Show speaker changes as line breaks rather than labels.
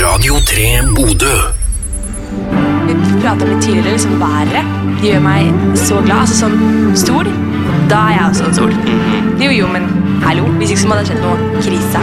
Radio 3 Bodø.
Vi pratet litt tidligere, liksom været. Det gjør meg så glad. Altså sånn stol, da er jeg også en stol. Jo, men hallo, hvis ikke så må det ha skjedd noe krise.